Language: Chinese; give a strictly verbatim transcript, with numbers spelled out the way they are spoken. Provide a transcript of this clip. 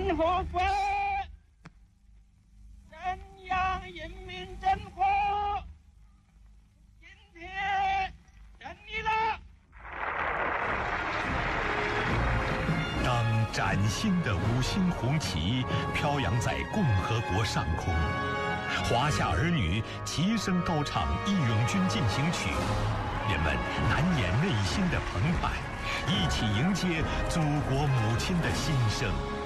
民和国，宣扬人民真火，今天胜利了。 当崭新的五星红旗飘扬在共和国上空，华夏儿女齐声高唱《义勇军进行曲》，人们难掩内心的澎湃，一起迎接祖国母亲的心声。